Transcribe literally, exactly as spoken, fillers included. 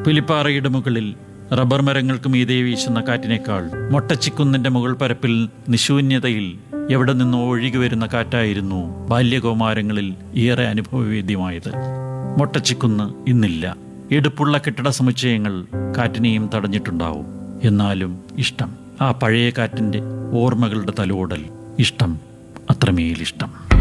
പുലിപ്പാറയുടെ മുകളിൽ റബ്ബർ മരങ്ങൾക്ക് മീതെ വീശുന്ന കാറ്റിനേക്കാൾ മൊട്ടച്ചിക്കുന്നിന്റെ മുകൾ പരപ്പിൽ നിശൂന്യതയിൽ എവിടെ നിന്നോ ഒഴുകി വരുന്ന കാറ്റായിരുന്നു ബാല്യകൗമാരങ്ങളിൽ ഏറെ അനുഭവവേദ്യമായത്. മൊട്ടച്ചിക്കുന്ന് ഇന്നില്ല. എടുപ്പുള്ള കെട്ടിട സമുച്ചയങ്ങൾ കാറ്റിനെയും തടഞ്ഞിട്ടുണ്ടാവും. എന്നാലും ഇഷ്ടം, ആ പഴയ കാറ്റിൻ്റെ ഓർമ്മകളുടെ തലോടൽ, ഇഷ്ടം, അത്രമേലിഷ്ടം.